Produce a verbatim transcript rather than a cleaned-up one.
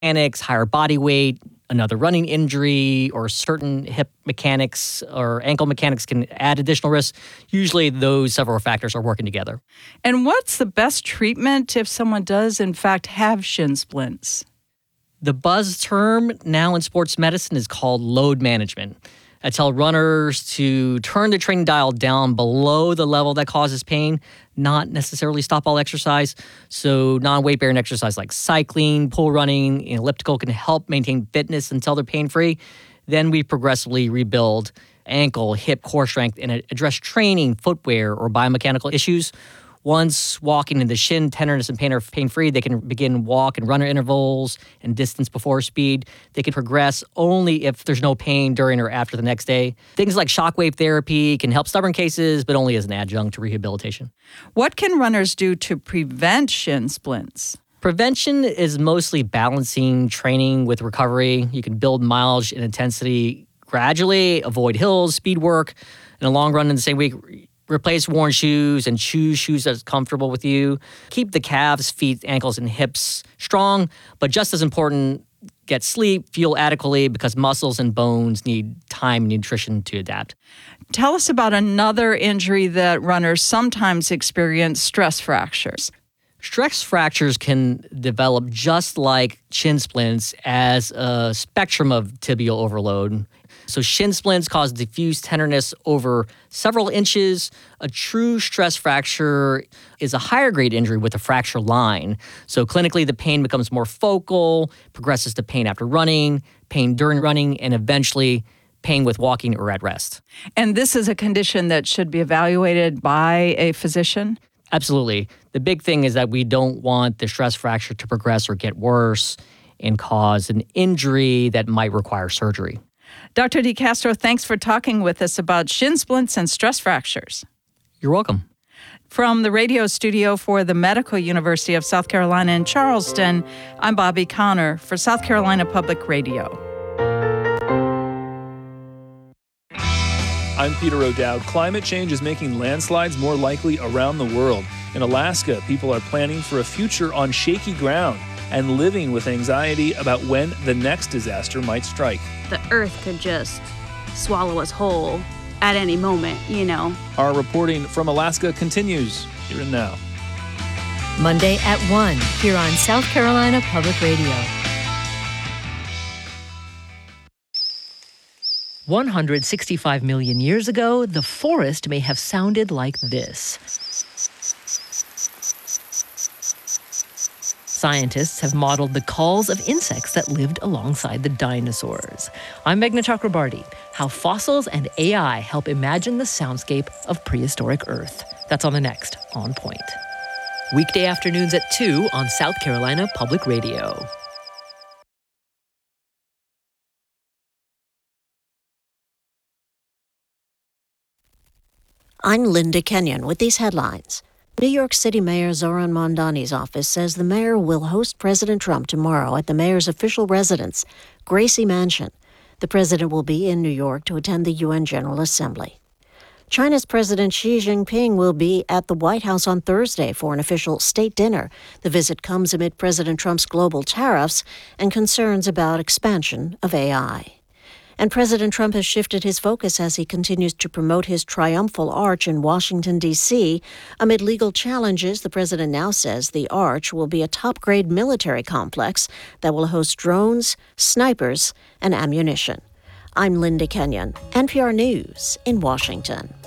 mechanics, higher body weight, another running injury, or certain hip mechanics or ankle mechanics can add additional risk. Usually those several factors are working together. And what's the best treatment if someone does, in fact, have shin splints? The buzz term now in sports medicine is called load management. I tell runners to turn the training dial down below the level that causes pain, not necessarily stop all exercise. So non-weight bearing exercise like cycling, pool running, and elliptical can help maintain fitness until they're pain-free. Then we progressively rebuild ankle, hip, core strength, and address training, footwear, or biomechanical issues. Once walking in the shin tenderness and pain are pain-free, they can begin walk and runner intervals and distance before speed. They can progress only if there's no pain during or after the next day. Things like shockwave therapy can help stubborn cases, but only as an adjunct to rehabilitation. What can runners do to prevent shin splints? Prevention is mostly balancing training with recovery. You can build mileage and intensity gradually, avoid hills, speed work. In the long run, in the same week, replace worn shoes and choose shoes that's comfortable with you. Keep the calves, feet, ankles, and hips strong, but just as important, get sleep, fuel adequately because muscles and bones need time and nutrition to adapt. Tell us about another injury that runners sometimes experience, stress fractures. Stress fractures can develop just like shin splints as a spectrum of tibial overload. So shin splints cause diffuse tenderness over several inches. A true stress fracture is a higher grade injury with a fracture line. So clinically, the pain becomes more focal, progresses to pain after running, pain during running, and eventually pain with walking or at rest. And this is a condition that should be evaluated by a physician? Absolutely. The big thing is that we don't want the stress fracture to progress or get worse and cause an injury that might require surgery. Doctor DeCastro, thanks for talking with us about shin splints and stress fractures. You're welcome. From the radio studio for the Medical University of South Carolina in Charleston, I'm Bobby Connor for South Carolina Public Radio. I'm Peter O'Dowd. Climate change is making landslides more likely around the world. In Alaska, people are planning for a future on shaky ground and living with anxiety about when the next disaster might strike. The earth could just swallow us whole at any moment, you know. Our reporting from Alaska continues here and now. Monday at one, here on South Carolina Public Radio. one hundred sixty-five million years ago, the forest may have sounded like this. Scientists have modeled the calls of insects that lived alongside the dinosaurs. I'm Meghna Chakrabarti. How fossils and A I help imagine the soundscape of prehistoric Earth. That's on the next On Point. Weekday afternoons at two on South Carolina Public Radio. I'm Linda Kenyon with these headlines. New York City Mayor Zohran Mamdani's office says the mayor will host President Trump tomorrow at the mayor's official residence, Gracie Mansion. The president will be in New York to attend the U N General Assembly. China's President Xi Jinping will be at the White House on Thursday for an official state dinner. The visit comes amid President Trump's global tariffs and concerns about expansion of A I. And President Trump has shifted his focus as he continues to promote his triumphal arch in Washington, D C Amid legal challenges, the president now says the arch will be a top-grade military complex that will host drones, snipers, and ammunition. I'm Linda Kenyon, N P R News in Washington.